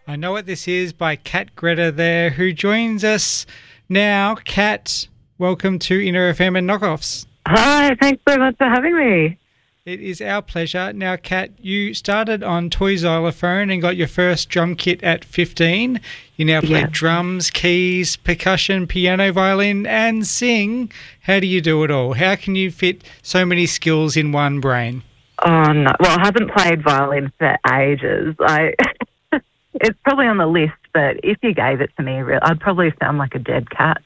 I Know What This Is by Kat Greta there, who joins us now. Kat, welcome to Inner FM and Knockoffs. Hi, thanks so much for having me. It is our pleasure. Now, Kat, you started on toy xylophone and got your first drum kit at 15. You now play drums, keys, percussion, piano, violin, and sing. How do you do it all? How can you fit so many skills in one brain? Oh, no. Well, I haven't played violin for ages. It's probably on the list, but if you gave it to me, I'd probably sound like a dead cat.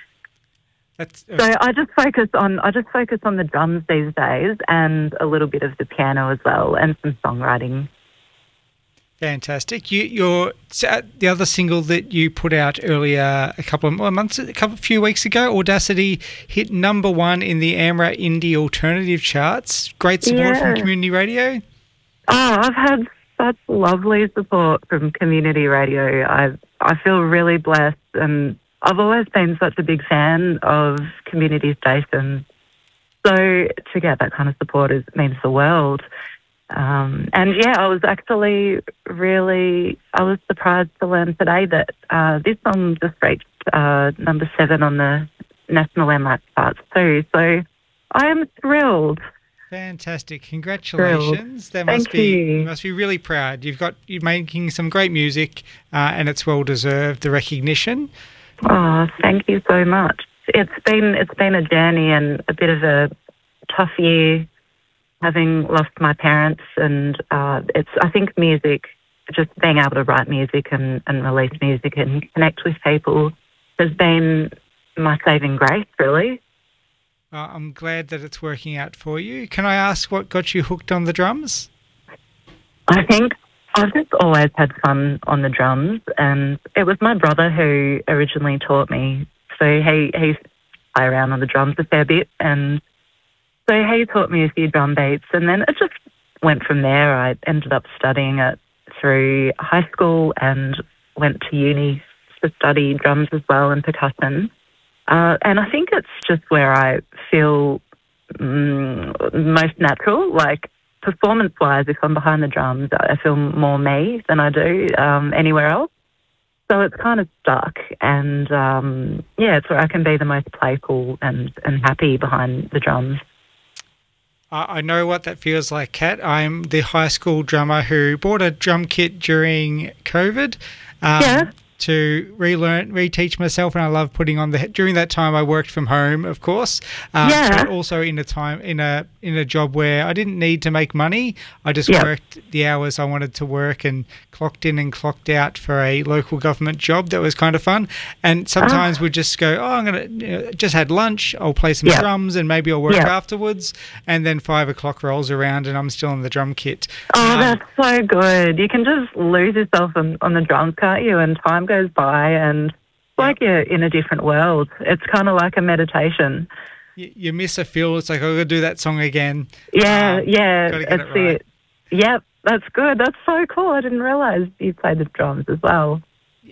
So I just focus on the drums these days, and a little bit of the piano as well, and some songwriting. Fantastic. The other single that you put out earlier, a few weeks ago, Audacity, hit #1 in the AMRA Indie Alternative charts. Great support from community radio. Oh, I've had such lovely support from community radio. I feel really blessed, and I've always been such a big fan of community stations. So to get that kind of support means the world. I was actually I was surprised to learn today that this song just reached #7 on the National MRAP charts too. So I am thrilled. Fantastic. Congratulations. Thank you. You must be really proud. You're making some great music, and it's well deserved, the recognition. Oh, thank you so much. It's been a journey and a bit of a tough year, having lost my parents, and I think music, just being able to write music and release music and connect with people has been my saving grace, really. I'm glad that it's working out for you. Can I ask what got you hooked on the drums? I think I've just always had fun on the drums, and it was my brother who originally taught me. So he play around on the drums a fair bit, and so he taught me a few drum beats, and then it just went from there. I ended up studying it through high school and went to uni to study drums as well and percussion. And I think it's just where I feel most natural, like performance-wise. If I'm behind the drums, I feel more me than I do anywhere else. So it's kind of stuck, and it's where I can be the most playful and happy behind the drums. I know what that feels like, Kat. I'm the high school drummer who bought a drum kit during COVID. To reteach myself, and I love putting on during that time I worked from home, of course, but also in a job where I didn't need to make money. I just worked the hours I wanted to work and clocked in and clocked out for a local government job. That was kind of fun. And sometimes we'd just go, I'm gonna just had lunch, I'll play some drums and maybe I'll work afterwards, and then 5 o'clock rolls around and I'm still on the drum kit. Oh, that's so good. You can just lose yourself on the drums, can't you? And time goes by, and it's like you're in a different world. It's kind of like a meditation. You miss a feel. It's like, I've got to do that song again. That's it right. it. Yep, that's good. That's so cool. I didn't realise you played the drums as well.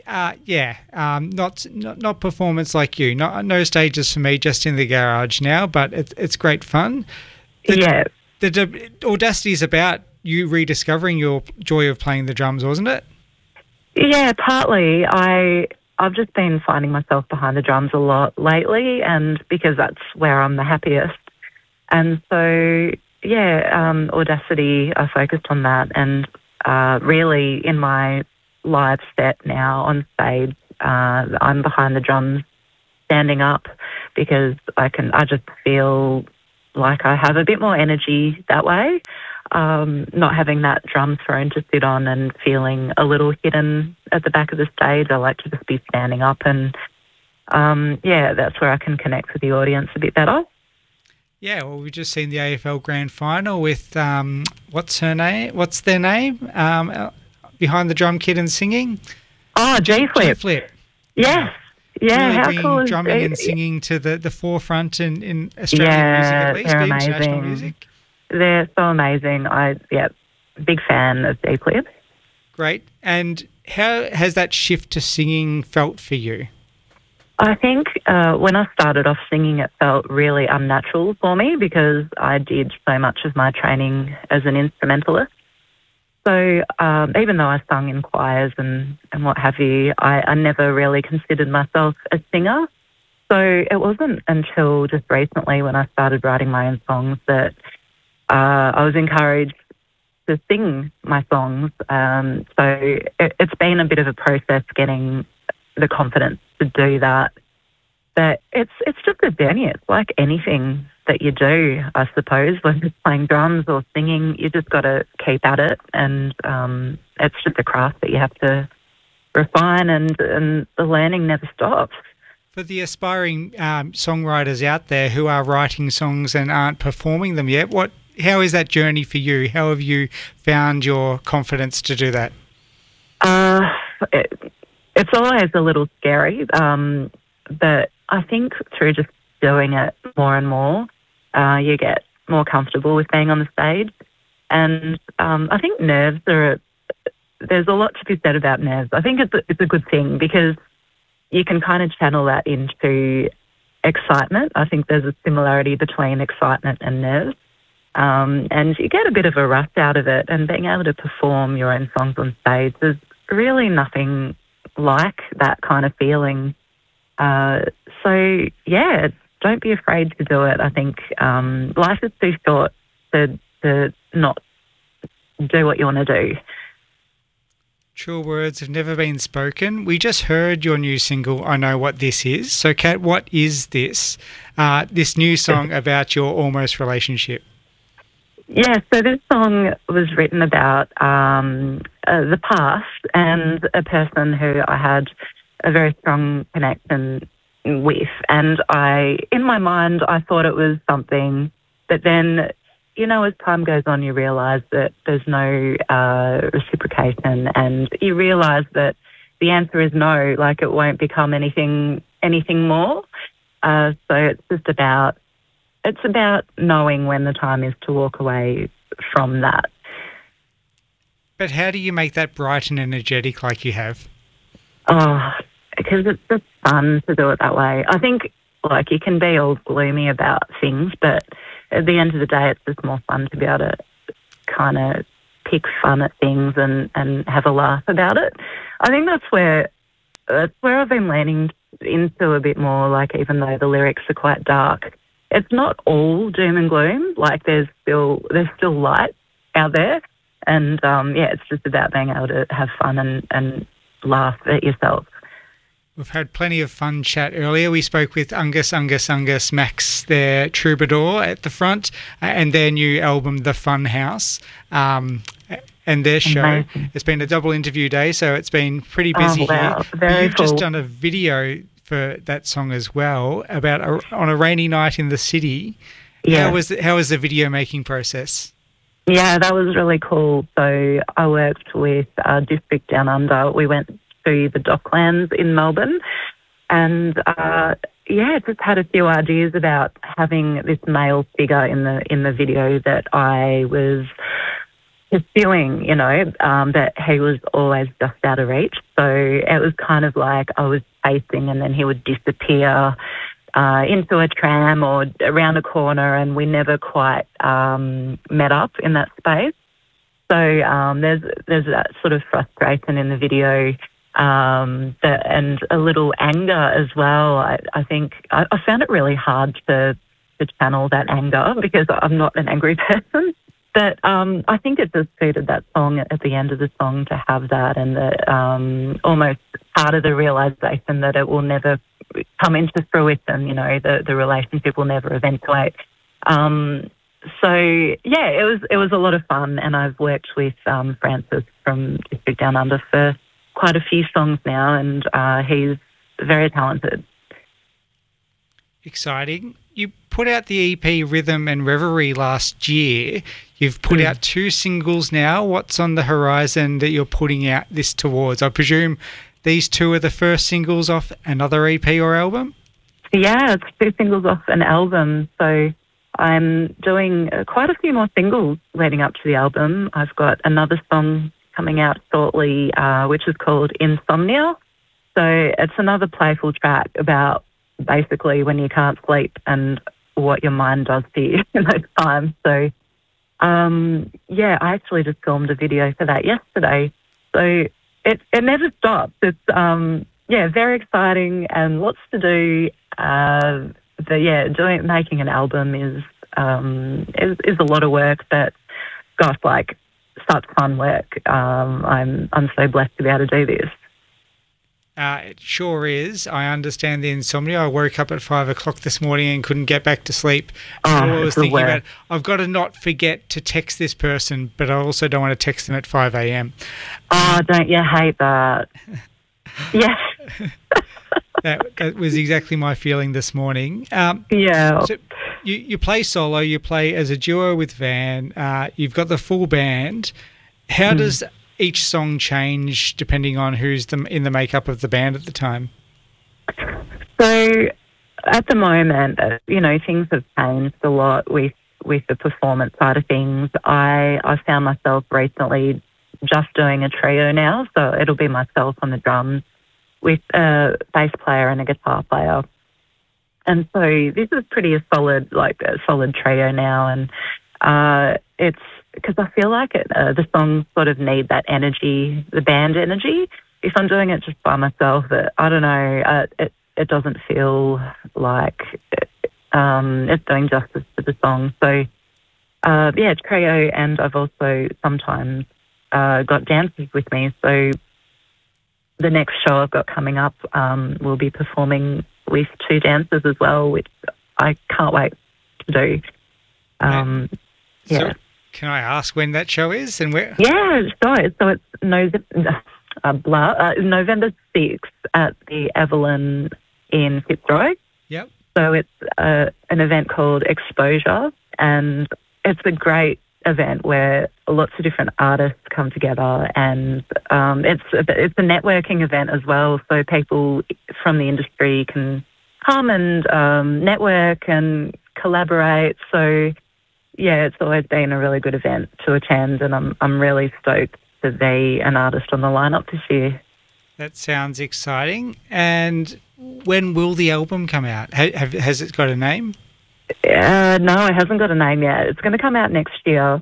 Not performance like you. No stages for me, just in the garage now, but it's great fun. The Audacity is about you rediscovering your joy of playing the drums, wasn't it? Yeah, partly. I've just been finding myself behind the drums a lot lately, and because that's where I'm the happiest. And so, Audacity, I focused on that, and really in my live set now on stage, I'm behind the drums standing up because I just feel like I have a bit more energy that way. Not having that drum throne to sit on and feeling a little hidden at the back of the stage. I like to just be standing up, and that's where I can connect with the audience a bit better. Yeah, well, we've just seen the AFL Grand Final with what's their name? Behind the drum kit and singing. Oh, G-Flip. G-Flip. Yes. Yeah, really how cool is drumming and singing to the forefront in Australian music, at least, they're international amazing. music. They're so amazing. Big fan of G-Flip. Great. And how has that shift to singing felt for you? I think when I started off singing, it felt really unnatural for me because I did so much of my training as an instrumentalist. So even though I sung in choirs and what have you, I never really considered myself a singer. So it wasn't until just recently when I started writing my own songs that I was encouraged to sing my songs. So it's been a bit of a process getting the confidence to do that. But it's just a journey. It's like anything that you do, I suppose, whether it's playing drums or singing, you just got to keep at it. And it's just a craft that you have to refine, and the learning never stops. For the aspiring songwriters out there who are writing songs and aren't performing them yet, how is that journey for you? How have you found your confidence to do that? It's always a little scary, but I think through just doing it more and more, you get more comfortable with being on the stage. And I think nerves there's a lot to be said about nerves. I think it's a good thing because you can kind of channel that into excitement. I think there's a similarity between excitement and nerves. And you get a bit of a rush out of it, and being able to perform your own songs on stage, there's really nothing like that kind of feeling. So, yeah, don't be afraid to do it. I think life is too short to not do what you want to do. True words have never been spoken. We just heard your new single, I Know What This Is. So, Kat, what is this? This new song about your almost relationship? Yeah, so this song was written about the past and a person who I had a very strong connection with. And in my mind, I thought it was something, but then, you know, as time goes on, you realise that there's no reciprocation, and you realise that the answer is no, like it won't become anything more. So it's about knowing when the time is to walk away from that. But how do you make that bright and energetic like you have? Oh, because it's just fun to do it that way. I think, like, you can be all gloomy about things, but at the end of the day, it's just more fun to be able to kind of pick fun at things and have a laugh about it. I think that's where I've been leaning into a bit more, like, even though the lyrics are quite dark, it's not all doom and gloom. Like, there's still light out there. And, it's just about being able to have fun and laugh at yourself. We've had plenty of fun chat earlier. We spoke with Angus Max, their troubadour at the front, and their new album, The Fun House, and their show. Amazing. It's been a double interview day, so it's been pretty busy here. Very You've cool. just done a video for that song as well, about on a rainy night in the city. Yeah. How was the video making process? Yeah, that was really cool. So I worked with District Down Under. We went to the Docklands in Melbourne, and just had a few ideas about having this male figure in the video that I was pursuing, you know, that he was always just out of reach. So it was kind of like I was chasing, and then he would disappear into a tram or around a corner, and we never quite met up in that space. So there's that sort of frustration in the video, and a little anger as well. I think I found it really hard to channel that anger because I'm not an angry person. But I think it just suited that song at the end of the song to have that, and almost part of the realisation that it will never come into fruition, you know, the relationship will never eventuate. So, yeah, it was a lot of fun, and I've worked with Francis from District Down Under for quite a few songs now, and he's very talented. Exciting. You put out the EP Rhythm and Reverie last year. You've put out 2 singles now. What's on the horizon that you're putting out this towards? I presume these 2 are the first singles off another EP or album? Yeah, it's 2 singles off an album. So I'm doing quite a few more singles leading up to the album. I've got another song coming out shortly, which is called Insomnia. So it's another playful track about basically when you can't sleep and what your mind does to you in those times. So yeah, I actually just filmed a video for that yesterday. So it never stops. It's, yeah, very exciting and lots to do. But yeah, making an album is a lot of work, but gosh, like such fun work. I'm so blessed to be able to do this. It sure is. I understand the insomnia. I woke up at 5 o'clock this morning and couldn't get back to sleep. So I was thinking about, I've got to not forget to text this person, but I also don't want to text them at 5 a.m. Oh, don't you hate that? Yes. That was exactly my feeling this morning. Yeah. So you play solo, you play as a duo with Van, you've got the full band. How does each song change depending on who's in the makeup of the band at the time? So at the moment, things have changed a lot with the performance side of things. I found myself recently just doing a trio now, so it'll be myself on the drums with a bass player and a guitar player. And so this is a solid trio now, and it's because I feel like the songs sort of need that energy, the band energy. If I'm doing it just by myself, I don't know, it doesn't feel like it's doing justice to the song. So, yeah, trio, and I've also sometimes got dancers with me. So the next show I've got coming up, we'll be performing with 2 dancers as well, which I can't wait to do. Yeah. So can I ask when that show is and where? Yeah, sure. So it's November 6th at the Evelyn in Fitzroy. Yep. So it's an event called Exposure, and it's a great event where lots of different artists come together, and it's a networking event as well. So people from the industry can come and network and collaborate. So yeah, it's always been a really good event to attend, and I'm really stoked to be an artist on the lineup this year. That sounds exciting. And when will the album come out? Has it got a name? No, it hasn't got a name yet. It's going to come out next year.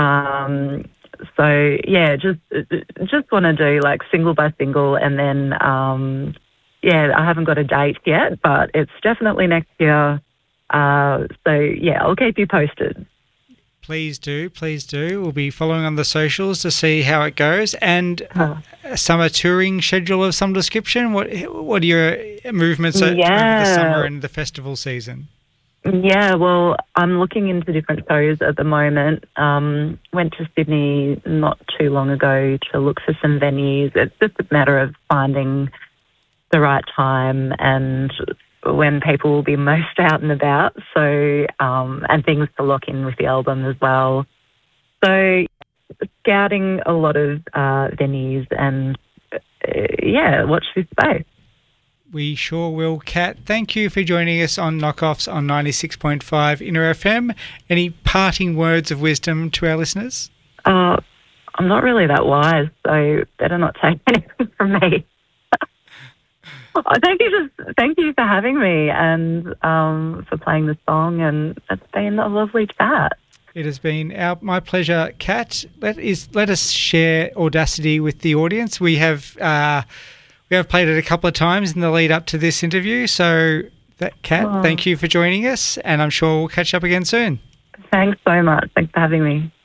So yeah, just want to do like single by single, and then yeah, I haven't got a date yet, but it's definitely next year. So yeah, I'll keep you posted. Please do, please do. We'll be following on the socials to see how it goes. And a summer touring schedule of some description. What are your movements over the summer and the festival season? Yeah, well, I'm looking into different shows at the moment. Went to Sydney not too long ago to look for some venues. It's just a matter of finding the right time and when people will be most out and about. So, and things to lock in with the album as well. So, scouting a lot of venues and, yeah, watch this space. We sure will, Kat. Thank you for joining us on Knockoffs on 96.5 Inner FM. Any parting words of wisdom to our listeners? I'm not really that wise, so better not take anything from me. Thank you for having me and for playing the song, and it's been a lovely chat. It has been my pleasure, Kat. Let us share Audacity with the audience. We have played it a couple of times in the lead up to this interview. So, Kat, thank you for joining us, and I'm sure we'll catch up again soon. Thanks so much. Thanks for having me.